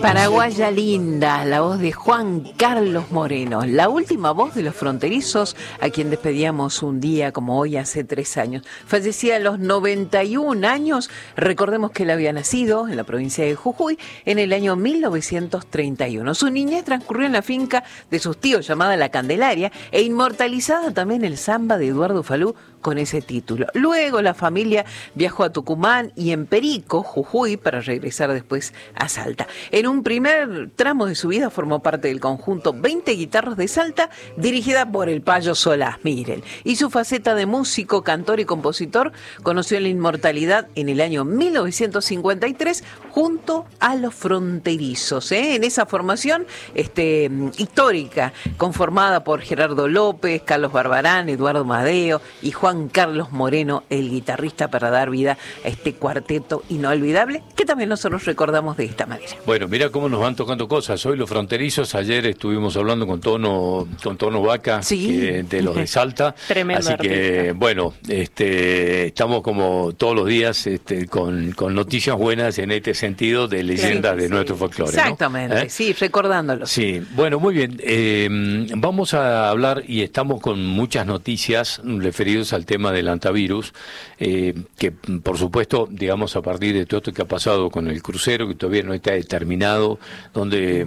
Paraguaya linda, la voz de Juan Carlos Moreno, la última voz de Los Fronterizos, a quien despedíamos un día como hoy hace 3 años. Fallecía a los 91 años, recordemos que él había nacido en la provincia de Jujuy en el año 1931. Su niñez transcurrió en la finca de sus tíos llamada La Candelaria e inmortalizada también el samba de Eduardo Falú con ese título. Luego la familia viajó a Tucumán y en Perico, Jujuy, para regresar después a Salta. En un primer tramo de su vida formó parte del conjunto 20 Guitarras de Salta, dirigida por el Payo Solás, miren. Y su faceta de músico, cantor y compositor conoció la inmortalidad en el año 1953 junto a Los Fronterizos, en esa formación histórica, conformada por Gerardo López, Carlos Barbarán, Eduardo Madeo y Juan Carlos Moreno, el guitarrista, para dar vida a este cuarteto inolvidable que también nosotros recordamos de esta manera. Bueno, mira cómo nos van tocando cosas. Hoy Los Fronterizos, ayer estuvimos hablando con Tono Vaca, sí, de los de Salta. Tremendo así artista. que, bueno, estamos como todos los días con noticias buenas en este sentido de leyendas de nuestro folclore. Exactamente, ¿no? sí, recordándolos. Sí, bueno, muy bien. Vamos a hablar y estamos con muchas noticias referidas al tema del hantavirus, que por supuesto, digamos, a partir de todo esto que ha pasado con el crucero, que todavía no está determinado dónde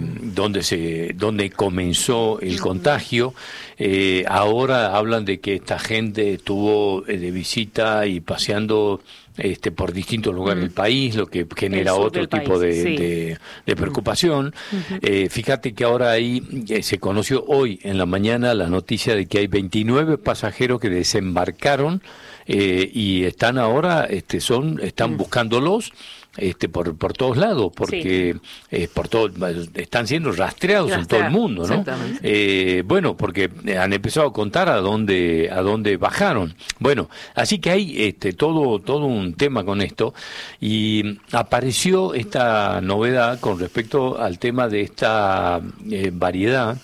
comenzó el contagio, ahora hablan de que esta gente estuvo de visita y paseando por distintos lugares del país, lo que genera otro tipo de preocupación. Fíjate que ahora se conoció hoy en la mañana la noticia de que hay 29 pasajeros que desembarcaron y están ahora, están buscándolos por todos lados, porque están siendo rastreados en todo el mundo, ¿no? Bueno, porque han empezado a contar a dónde bajaron. Bueno, así que hay todo un tema con esto, y apareció esta novedad con respecto al tema de esta variedad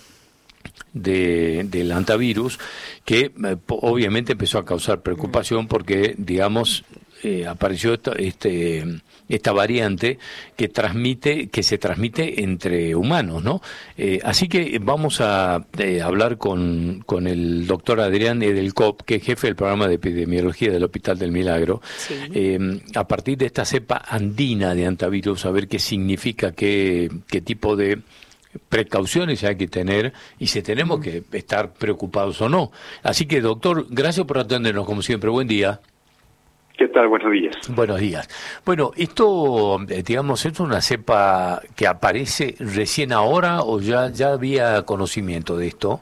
del hantavirus, que obviamente empezó a causar preocupación porque, digamos, apareció esta variante que se transmite entre humanos, ¿no? Así que vamos a hablar con el doctor Adrián Edelkop, que es jefe del programa de epidemiología del Hospital del Milagro, a partir de esta cepa andina de hantavirus, a ver qué significa, qué tipo de precauciones hay que tener y si tenemos que estar preocupados o no. Así que, doctor, gracias por atendernos como siempre. Buen día. ¿Qué tal? Buenos días. Buenos días. Bueno, esto, digamos, ¿es una cepa que aparece recién ahora o ya había conocimiento de esto?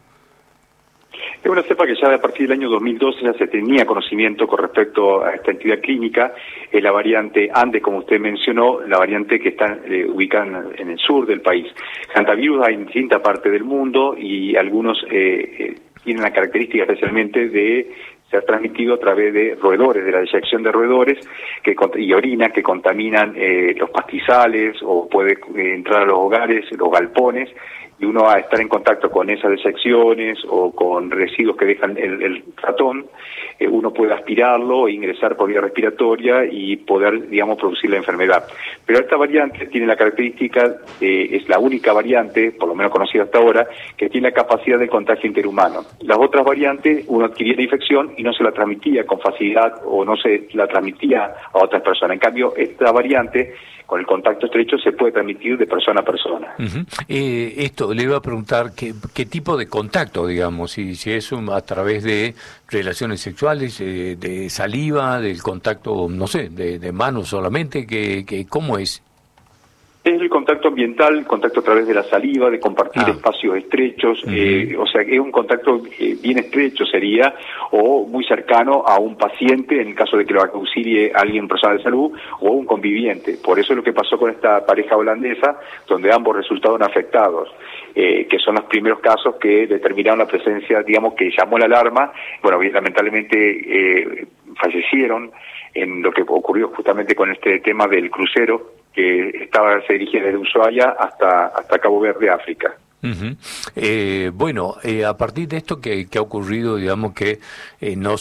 Es una cepa que ya a partir del año 2012 ya se tenía conocimiento con respecto a esta entidad clínica. Es la variante Andes, como usted mencionó, la variante que está ubicada en el sur del país. Hantavirus hay en distintas partes del mundo y algunos tienen la característica especialmente de ser transmitido a través de roedores, de la deyección de roedores y orina que contaminan los pastizales, o puede entrar a los hogares, los galpones, y uno a estar en contacto con esas desecciones o con residuos que dejan el ratón, uno puede aspirarlo e ingresar por vía respiratoria y poder, digamos, producir la enfermedad. Pero esta variante tiene la característica, es la única variante, por lo menos conocida hasta ahora, que tiene la capacidad de contagio interhumano. Las otras variantes, uno adquiría la infección y no se la transmitía con facilidad o no se la transmitía a otras personas. En cambio, esta variante, con el contacto estrecho, se puede transmitir de persona a persona. Esto le iba a preguntar qué tipo de contacto, digamos, si es a través de relaciones sexuales, de saliva, del contacto, no sé, de manos solamente, ¿cómo es? Es el contacto ambiental, el contacto a través de la saliva, de compartir espacios estrechos, o sea, es un contacto bien estrecho sería, o muy cercano a un paciente, en el caso de que lo auxilie alguien personal de salud, o un conviviente. Por eso es lo que pasó con esta pareja holandesa, donde ambos resultaron afectados, que son los primeros casos que determinaron la presencia, digamos, que llamó la alarma. Bueno, lamentablemente fallecieron en lo que ocurrió justamente con este tema del crucero, que se dirigía desde Ushuaia hasta Cabo Verde, África. Ujú. Bueno, a partir de esto que ha ocurrido, digamos que no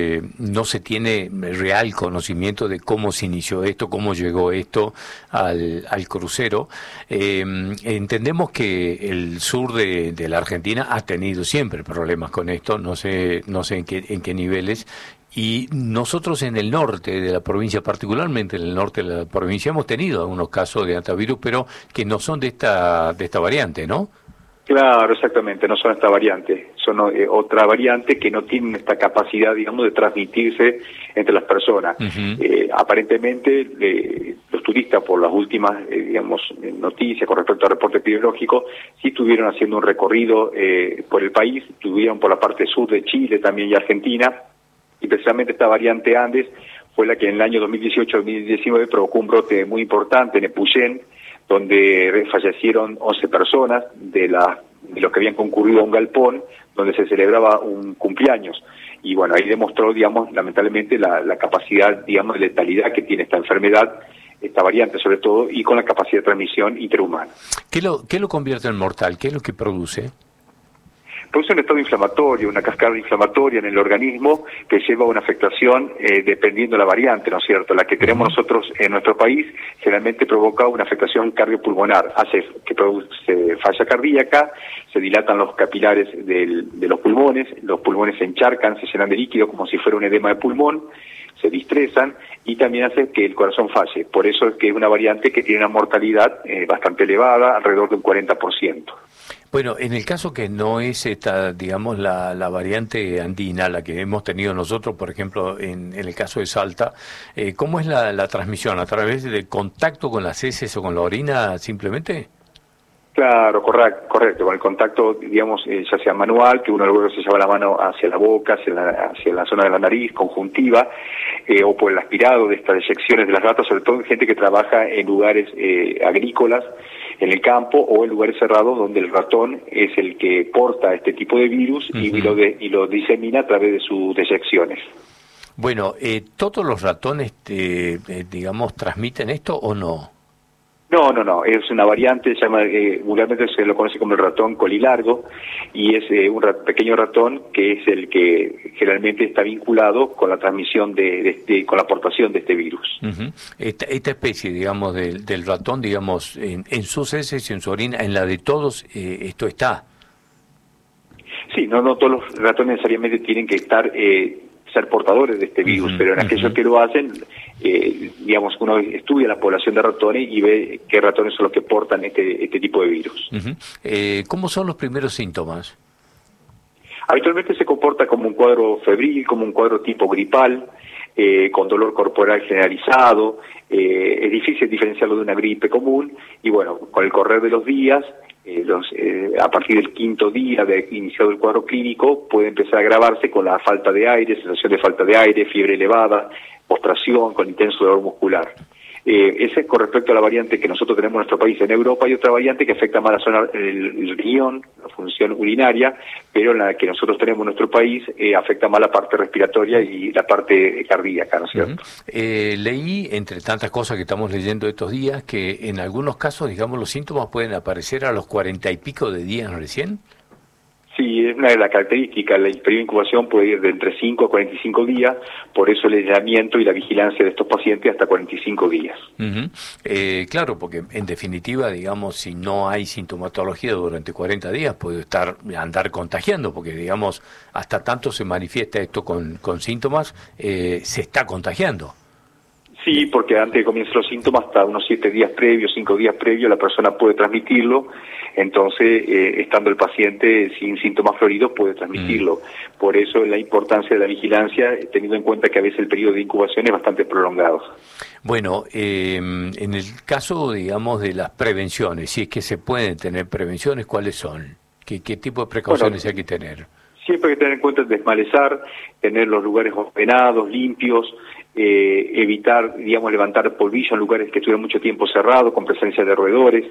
se tiene real conocimiento de cómo se inició esto, cómo llegó esto al crucero. Entendemos que el sur de la Argentina ha tenido siempre problemas con esto, no sé en qué niveles. Y nosotros en el norte de la provincia, particularmente en el norte de la provincia, hemos tenido algunos casos de hantavirus, pero que no son de esta variante, ¿no? Claro, exactamente, no son esta variante, son otra variante que no tienen esta capacidad, digamos, de transmitirse entre las personas. Aparentemente, los turistas, por las últimas, digamos, noticias con respecto al reporte epidemiológico, sí estuvieron haciendo un recorrido por el país, estuvieron por la parte sur de Chile también y Argentina, y precisamente esta variante Andes fue la que en el año 2018-2019 provocó un brote muy importante en Epuyén, donde fallecieron 11 personas de los que habían concurrido a un galpón donde se celebraba un cumpleaños. Y bueno, ahí demostró, digamos, lamentablemente la capacidad, digamos, de letalidad que tiene esta enfermedad, esta variante sobre todo, y con la capacidad de transmisión interhumana. ¿Qué lo convierte en mortal? ¿Qué es lo que produce? Produce un estado inflamatorio, una cascada inflamatoria en el organismo que lleva a una afectación dependiendo de la variante, ¿no es cierto? La que tenemos nosotros en nuestro país generalmente provoca una afectación cardiopulmonar, hace que produce falla cardíaca, se dilatan los capilares de los pulmones se encharcan, se llenan de líquido como si fuera un edema de pulmón, se distresan y también hace que el corazón falle. Por eso es que es una variante que tiene una mortalidad bastante elevada, alrededor de un 40%. Bueno, en el caso que no es esta, digamos, la variante andina, la que hemos tenido nosotros, por ejemplo, en el caso de Salta, ¿cómo es la transmisión? ¿A través de contacto con las heces o con la orina simplemente? Claro, correcto. Con el contacto, digamos, ya sea manual, que uno luego se lleva la mano hacia la boca, hacia la zona de la nariz, conjuntiva, o por el aspirado de estas eyecciones de las ratas, sobre todo en gente que trabaja en lugares agrícolas, en el campo o en lugares cerrados donde el ratón es el que porta este tipo de virus y lo disemina a través de sus deyecciones. Bueno, ¿todos los ratones, digamos, transmiten esto o no? No, es una variante, se llama, vulgarmente se lo conoce como el ratón colilargo, y es un pequeño ratón que es el que generalmente está vinculado con la transmisión con la aportación de este virus. Esta especie, digamos, del ratón, digamos, en sus heces y en su orina, en la de todos, esto está. Sí, no todos los ratones necesariamente tienen que ser portadores de este virus, pero en aquellos que lo hacen, digamos, uno estudia la población de ratones y ve qué ratones son los que portan este tipo de virus. ¿Cómo son los primeros síntomas? Habitualmente se comporta como un cuadro febril, como un cuadro tipo gripal, con dolor corporal generalizado, es difícil diferenciarlo de una gripe común, y bueno, con el correr de los días, a partir del quinto día de iniciado el cuadro clínico, puede empezar a agravarse con la falta de aire, sensación de falta de aire, fiebre elevada, postración, con intenso dolor muscular. Ese es con respecto a la variante que nosotros tenemos en nuestro país. En Europa hay otra variante que afecta más la zona el riñón, la función urinaria, pero la que nosotros tenemos en nuestro país afecta más la parte respiratoria y la parte cardíaca, ¿no es cierto? Leí, entre tantas cosas que estamos leyendo estos días, que en algunos casos, digamos, los síntomas pueden aparecer a los 40 y pico de días recién. Sí, es una de las características. El periodo de incubación puede ir de entre 5 a 45 días, por eso el aislamiento y la vigilancia de estos pacientes hasta 45 días. Claro, porque en definitiva, digamos, si no hay sintomatología durante 40 días, puede andar contagiando, porque, digamos, hasta tanto se manifiesta esto con síntomas, se está contagiando. Sí, porque antes de comienzan los síntomas, hasta unos 7 días previos, 5 días previos, la persona puede transmitirlo. Entonces, estando el paciente sin síntomas floridos, puede transmitirlo. Por eso la importancia de la vigilancia, teniendo en cuenta que a veces el periodo de incubación es bastante prolongado. Bueno, en el caso, digamos, de las prevenciones, si es que se pueden tener prevenciones, ¿cuáles son? ¿Qué tipo de precauciones hay que tener? Siempre hay que tener en cuenta el desmalezar, tener los lugares ordenados, limpios, evitar, digamos, levantar polvillo en lugares que estuvieron mucho tiempo cerrados, con presencia de roedores,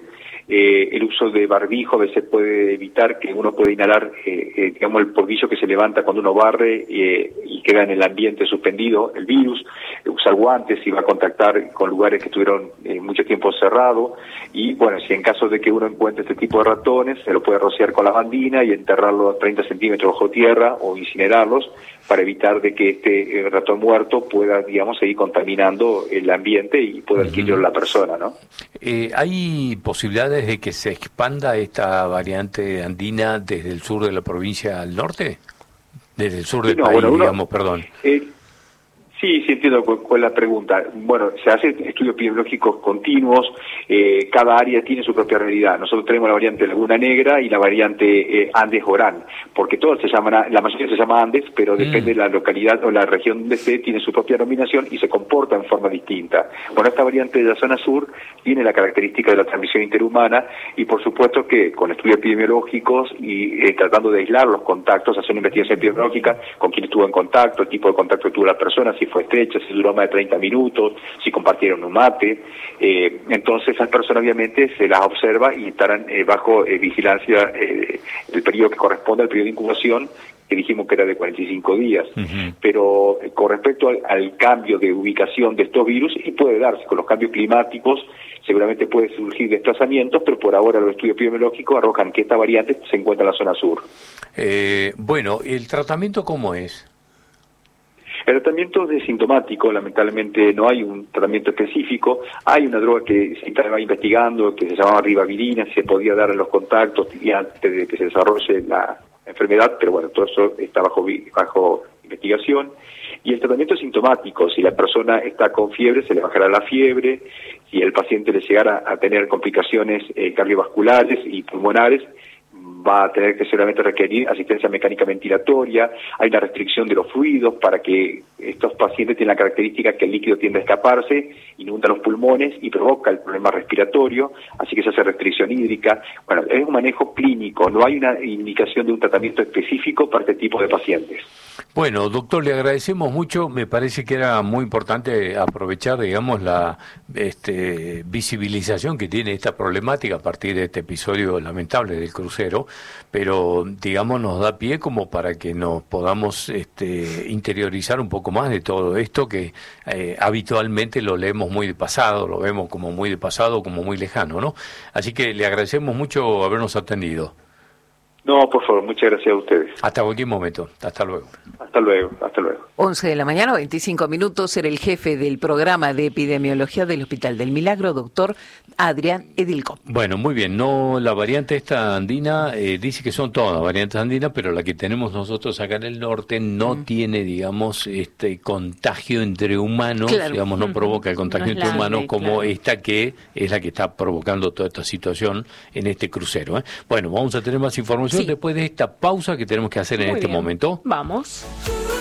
el uso de barbijo a veces puede evitar que uno pueda inhalar, digamos, el polvillo que se levanta cuando uno barre y queda en el ambiente suspendido el virus. Usar guantes si va a contactar con lugares que estuvieron mucho tiempo cerrados. Y bueno, si en caso de que uno encuentre este tipo de ratones, se lo puede rociar con lavandina y enterrarlo a 30 centímetros bajo tierra o incinerarlos para evitar de que este ratón muerto pueda, digamos, seguir contaminando el ambiente y pueda adquirirlo la persona, ¿no? ¿Hay posibilidades de que se expanda esta variante andina desde el sur de la provincia al norte? Desde el sur del país, digamos, perdón. Sí, entiendo cuál es la pregunta. Bueno, se hacen estudios epidemiológicos continuos, cada área tiene su propia realidad. Nosotros tenemos la variante Laguna Negra y la variante Andes-Orán, porque todas se llaman, la mayoría se llama Andes, pero depende de la localidad o la región donde esté, tiene su propia denominación y se comporta en forma distinta. Bueno, esta variante de la zona sur tiene la característica de la transmisión interhumana y por supuesto que con estudios epidemiológicos y tratando de aislar los contactos, hacer una investigación epidemiológica con quién estuvo en contacto, el tipo de contacto que tuvo la persona, si fue estrecha, si duró más de 30 minutos, si compartieron un mate. Entonces esas personas obviamente se las observa y estarán bajo vigilancia el periodo que corresponde al periodo de incubación, que dijimos que era de 45 días. Pero con respecto al cambio de ubicación de estos virus, y puede darse con los cambios climáticos, seguramente puede surgir desplazamientos, pero por ahora los estudios epidemiológicos arrojan que esta variante se encuentra en la zona sur. Bueno, ¿el tratamiento cómo es? El tratamiento es sintomático, lamentablemente no hay un tratamiento específico. Hay una droga que se estaba investigando, que se llamaba ribavirina, se podía dar en los contactos y antes de que se desarrolle la enfermedad, pero bueno, todo eso está bajo investigación. Y el tratamiento es sintomático, si la persona está con fiebre, se le bajará la fiebre, si el paciente le llegara a tener complicaciones cardiovasculares y pulmonares, va a tener que seguramente requerir asistencia mecánica ventilatoria. Hay una restricción de los fluidos para que estos pacientes tienen la característica que el líquido tiende a escaparse, inunda los pulmones y provoca el problema respiratorio, así que se hace restricción hídrica. Bueno, es un manejo clínico, no hay una indicación de un tratamiento específico para este tipo de pacientes. Bueno, doctor, le agradecemos mucho. Me parece que era muy importante aprovechar, digamos, la visibilización que tiene esta problemática a partir de este episodio lamentable del crucero, pero, digamos, nos da pie como para que nos podamos interiorizar un poco más de todo esto que habitualmente lo leemos muy de pasado, lo vemos como muy de pasado, como muy lejano, ¿no? Así que le agradecemos mucho habernos atendido. No, por favor, muchas gracias a ustedes. Hasta cualquier momento. Hasta luego. Hasta luego, hasta luego. 11 de la mañana, 25 minutos, era el jefe del programa de epidemiología del Hospital del Milagro, doctor Adrián Edilco. Bueno, muy bien. No, la variante esta andina, dice que son todas variantes andinas, pero la que tenemos nosotros acá en el norte no tiene, digamos, este contagio entre humanos, digamos, no provoca el contagio entre humanos como esta que es la que está provocando toda esta situación en este crucero. Bueno, vamos a tener más información después de esta pausa que tenemos que hacer en este momento. Vamos.